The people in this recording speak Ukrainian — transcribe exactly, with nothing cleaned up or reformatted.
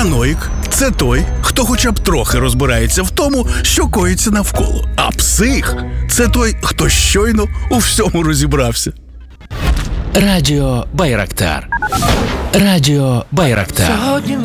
Параноїк – це той, хто хоча б трохи розбирається в тому, що коїться навколо. А псих – це той, хто щойно у всьому розібрався. Радіо Байрактар. Радіо Байрактар.